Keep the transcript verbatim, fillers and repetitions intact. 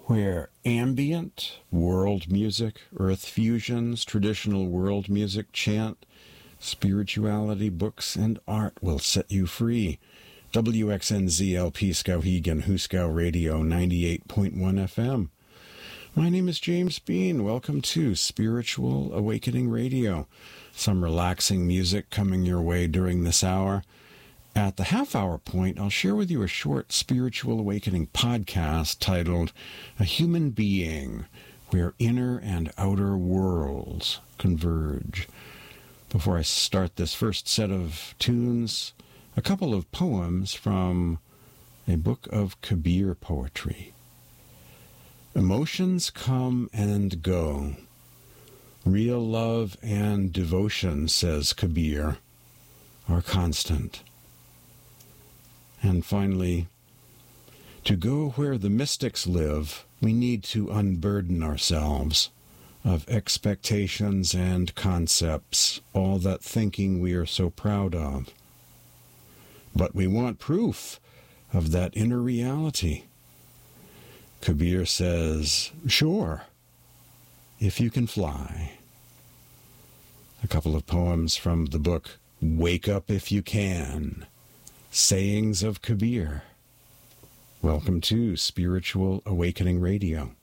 where ambient, world music, earth fusions, traditional world music, chant, spirituality, books, and art will set you free. W X N Z L P Skowhegan, Huskow Radio, ninety-eight point one F M. My name is James Bean. Welcome to Spiritual Awakening Radio. Some relaxing music coming your way during this hour. At the half-hour point, I'll share with you a short Spiritual Awakening podcast titled A Human Being, Where Inner and Outer Worlds Converge. Before I start this first set of tunes, a couple of poems from a book of Kabir poetry. Emotions come and go. Real love and devotion, says Kabir, are constant. And finally, to go where the mystics live, we need to unburden ourselves of expectations and concepts, all that thinking we are so proud of. But we want proof of that inner reality. Kabir says, sure, if you can fly. A couple of poems from the book Wake Up If You Can, Sayings of Kabir. Welcome to Spiritual Awakening Radio.